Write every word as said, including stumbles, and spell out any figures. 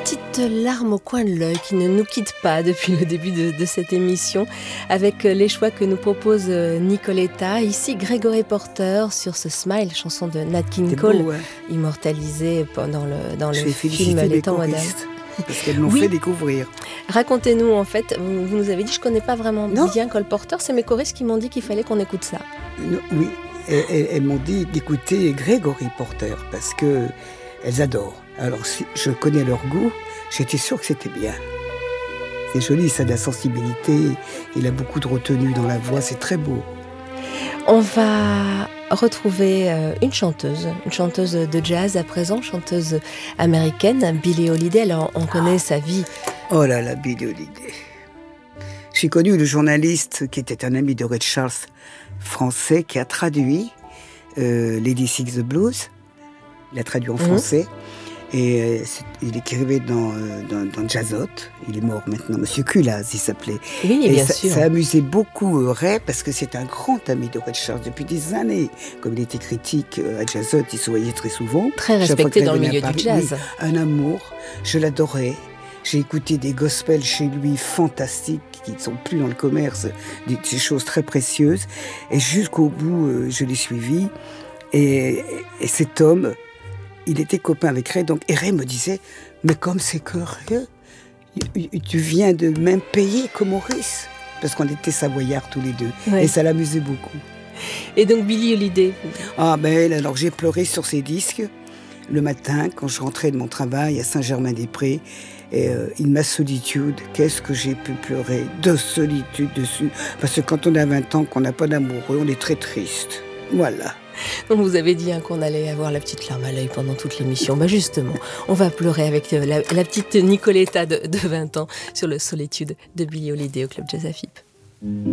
petite larme au coin de l'œil qui ne nous quitte pas depuis le début de, de cette émission, avec les choix que nous propose Nicoletta. Ici, Gregory Porter sur ce Smile, chanson de Nat King Cole, beau, ouais. immortalisée pendant le, dans le film Les Temps modernes. Parce qu'elles m'ont oui. fait découvrir. Racontez-nous, en fait, vous, vous nous avez dit, je ne connais pas vraiment non. bien Cole Porter, c'est mes choristes qui m'ont dit qu'il fallait qu'on écoute ça. Non, oui, elles, elles, elles m'ont dit d'écouter Gregory Porter, parce qu'elles adorent. Alors, si je connais leur goût, j'étais sûre que c'était bien. C'est joli, ça a de la sensibilité, il a beaucoup de retenue dans la voix, c'est très beau. On va retrouver une chanteuse, une chanteuse de jazz à présent, chanteuse américaine, Billie Holiday. Alors, on connaît sa vie. Oh là là, Billie Holiday. J'ai connu le journaliste qui était un ami de Ray Charles, français, qui a traduit euh, Lady Sings the Blues. Il a traduit en mmh. français. Et euh, il écrivait dans, euh, dans, dans Jazzot. Il est mort maintenant, Monsieur Culaz, il s'appelait. Oui, et bien ça, sûr. Ça amusait beaucoup euh, Ray, parce que c'est un grand ami de Ray Charles depuis des années. Comme il était critique euh, à Jazzot, il se voyait très souvent. Très respecté dans le milieu Paris, du jazz. Oui, un amour, je l'adorais. J'ai écouté des gospels chez lui fantastiques, qui ne sont plus dans le commerce, des, des choses très précieuses. Et jusqu'au bout, euh, je l'ai suivi. Et, et cet homme... il était copain avec Ray, donc et Ray me disait « Mais comme c'est curieux, tu viens de même pays que Maurice ?» Parce qu'on était savoyards tous les deux, ouais. Et ça l'amusait beaucoup. Et donc Billie Holiday? Ah ben alors j'ai pleuré sur ses disques le matin quand je rentrais de mon travail à Saint-Germain-des-Prés. Et euh, In My Solitude, qu'est-ce que j'ai pu pleurer de solitude dessus. Parce que quand on a vingt ans, qu'on n'a pas d'amoureux, on est très triste. Voilà. Donc vous avez dit hein, qu'on allait avoir la petite larme à l'œil pendant toute l'émission. Bah justement, on va pleurer avec la, la petite Nicoletta de, de vingt ans sur le Solitude de Billie Holiday au Club Jazz Afip.